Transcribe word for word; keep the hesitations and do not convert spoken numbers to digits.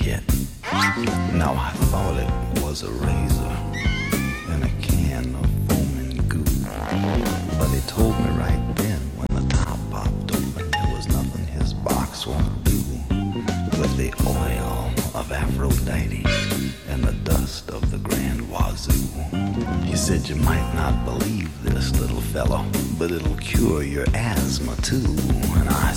get. Now I thought it was a razor and a can of foaming goo, but he told me right then when the top popped open there was nothing his box won't do. With the oil of Aphrodite and the dust of the Grand Wazoo. He said you might not believe this, little fellow, but it'll cure your asthma too. And I